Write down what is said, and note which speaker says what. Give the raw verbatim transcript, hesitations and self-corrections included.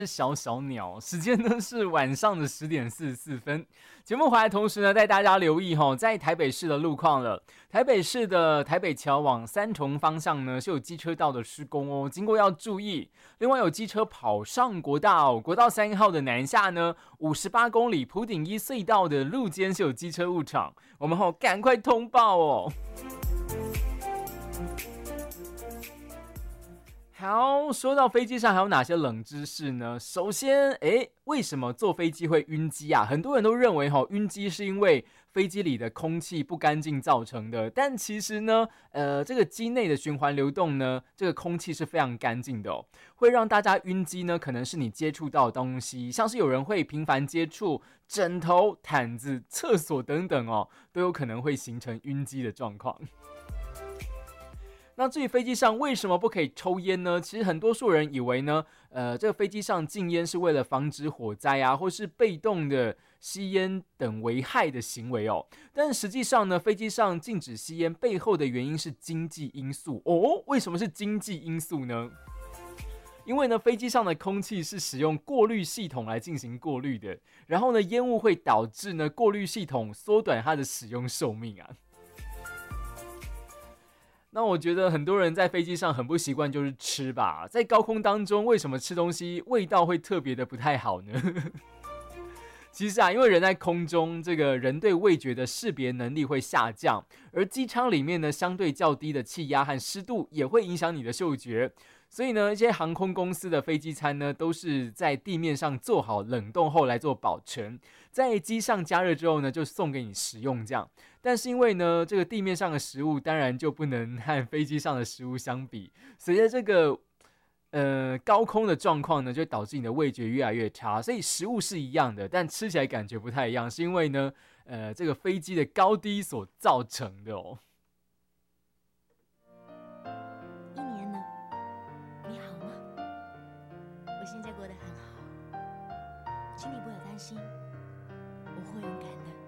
Speaker 1: 小小鸟，时间呢是晚上的十点四十四分。节目回来同时呢，带大家留意哈，在台北市的路况了。台北市的台北桥往三重方向呢是有机车道的施工哦，经过要注意。另外有机车跑上国道，国道三号的南下呢，五十八公里埔顶一隧道的路肩是有机车误闯，我们吼赶快通报哦。好，说到飞机上还有哪些冷知识呢？首先，诶，为什么坐飞机会晕机啊？很多人都认为齁，晕机是因为飞机里的空气不干净造成的，但其实呢，呃，这个机内的循环流动呢，这个空气是非常干净的哦。会让大家晕机呢，可能是你接触到的东西，像是有人会频繁接触枕头、毯子、厕所等等哦，都有可能会形成晕机的状况。那至于飞机上为什么不可以抽烟呢？其实很多数人以为呢，呃，这个飞机上禁烟是为了防止火灾啊，或是被动的吸烟等危害的行为哦。但实际上呢，飞机上禁止吸烟背后的原因是经济因素哦。为什么是经济因素呢？因为呢，飞机上的空气是使用过滤系统来进行过滤的，然后呢，烟雾会导致呢过滤系统缩短它的使用寿命啊。那我觉得很多人在飞机上很不习惯就是吃吧，在高空当中为什么吃东西味道会特别的不太好呢？其实啊，因为人在空中，这个人对味觉的识别能力会下降，而机舱里面呢相对较低的气压和湿度也会影响你的嗅觉，所以呢，一些航空公司的飞机餐呢都是在地面上做好冷冻后来做保存，在机上加热之后呢就送给你食用这样。但是因为呢，这个地面上的食物当然就不能和飞机上的食物相比，随着这个呃，高空的状况呢，就导致你的味觉越来越差，所以食物是一样的，但吃起来感觉不太一样，是因为呢，呃，这个飞机的高低所造成的哦。
Speaker 2: 一年呢，你好吗？我现在过得很好，请你不要担心，我会勇敢的。